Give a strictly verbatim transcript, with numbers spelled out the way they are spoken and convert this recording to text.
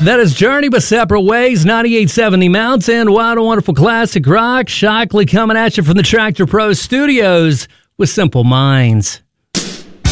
That is Journey but Separate Ways, ninety-eight seventy Mountain, Wild and Wonderful Classic Rock. Shockley coming at you from the Tractor Pro Studios with Simple Minds.